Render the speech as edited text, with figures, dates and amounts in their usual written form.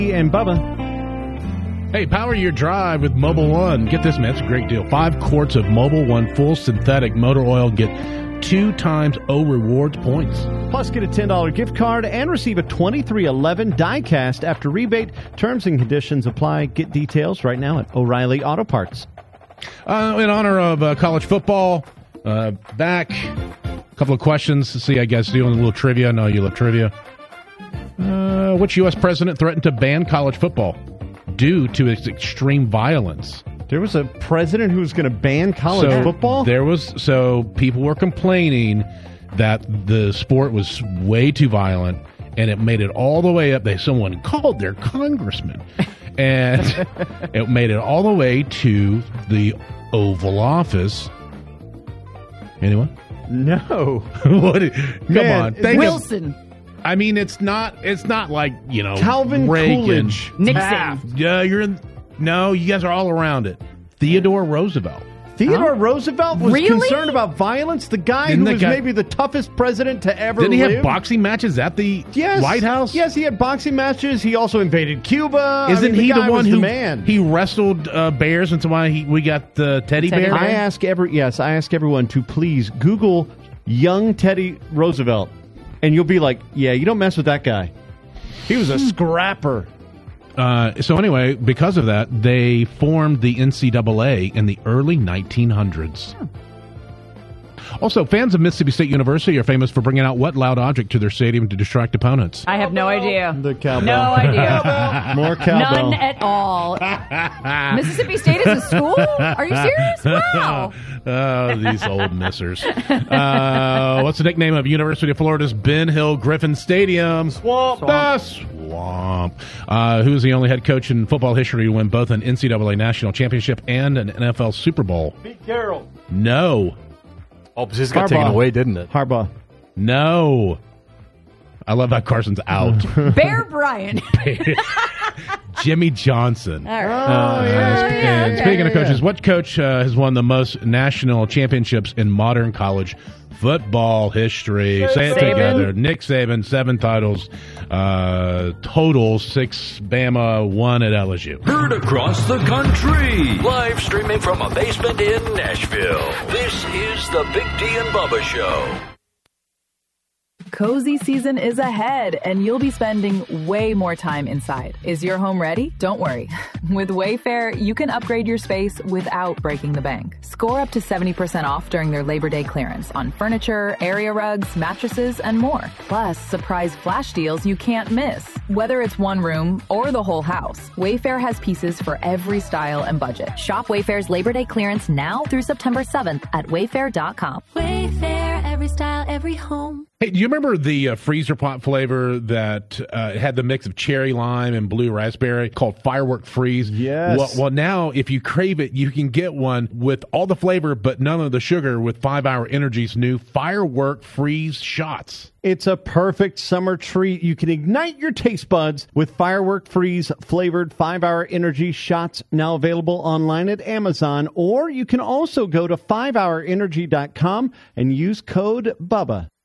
And Bubba. Hey, power your drive with Mobil 1. Get this, man. It's a great deal. 5 quarts of Mobil 1 full synthetic motor oil. Get 2 times O Rewards points. Plus, get a $10 gift card and receive a 2311 die-cast after rebate. Terms and conditions apply. Get details right now at O'Reilly Auto Parts. In honor of college football, back. A couple of questions to see, I guess, doing a little trivia. I know you love trivia. Which U.S. president threatened to ban college football due to its extreme violence? There was a president who was going to ban college football? So people were complaining that the sport was way too violent, and it made it all the way up. Someone called their congressman, and it made it all the way to the Oval Office. Anyone? No. What? Come on. Wilson. I mean, it's not like, Calvin Reagan. Coolidge. Nixon. Yeah, no, you guys are all around it. Theodore Roosevelt. Theodore Roosevelt was Really? concerned about violence? The guy who was maybe the toughest president to ever Didn't he live? have boxing matches at the White House? Yes, he had boxing matches. He also invaded Cuba. Isn't he the one who man? He wrestled bears, and that's why we got the teddy bear? I ask everyone to please Google young Teddy Roosevelt, and you'll be like, yeah, you don't mess with that guy. He was a scrapper. So anyway, because of that, they formed the NCAA in the early 1900s. Also, fans of Mississippi State University are famous for bringing out what loud object to their stadium to distract opponents? I have no idea. The cowbell. No idea. More cowbell. None at all. Mississippi State is a school? Are you serious? Wow. Oh, these old missers. What's the nickname of University of Florida's Ben Hill Griffin Stadium? Swamp. The Swamp. Who is the only head coach in football history to win both an NCAA national championship and an NFL Super Bowl? Pete Carroll. No. Oh, but this got taken away, didn't it? Harbaugh. No. I love how Carson's out. Bear Bryant. Jimmy Johnson. All right. And speaking of coaches, what coach has won the most national championships in modern college football history? Say it together. Nick Saban, 7 titles. Total 6. Bama, 1 at LSU. Heard across the country. Live streaming from a basement in Nashville. This is the Big D and Bubba Show. Cozy season is ahead, and you'll be spending way more time inside. Is your home ready? Don't worry. With Wayfair, you can upgrade your space without breaking the bank. Score up to 70% off during their Labor Day clearance on furniture, area rugs, mattresses, and more. Plus, surprise flash deals you can't miss. Whether it's one room or the whole house, Wayfair has pieces for every style and budget. Shop Wayfair's Labor Day clearance now through September 7th at wayfair.com. Wayfair, every style, every home. Hey, do you remember the freezer pot flavor that had the mix of cherry lime and blue raspberry called Firework Freeze? Yes. Well, now if you crave it, you can get one with all the flavor but none of the sugar with 5 Hour Energy's new Firework Freeze shots. It's a perfect summer treat. You can ignite your taste buds with Firework Freeze flavored 5 Hour Energy shots, now available online at Amazon, or you can also go to 5hourenergy.com and use code BUBBA.